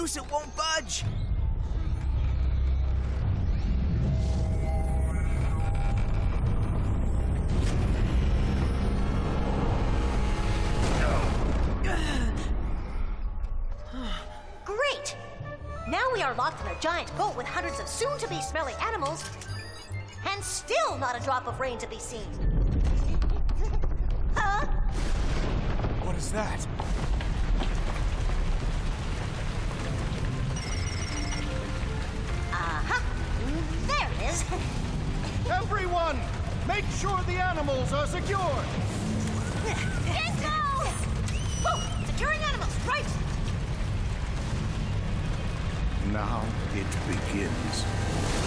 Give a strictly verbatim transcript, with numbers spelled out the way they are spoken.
noose, it won't budge. Great! Now we are locked in a giant boat with hundreds of soon-to-be smelly animals, and still not a drop of rain to be seen. Huh? What is that? Uh-huh. There it is. Everyone, make sure the animals are secure. Dingo! Whoa! Securing animals, right! Now it begins.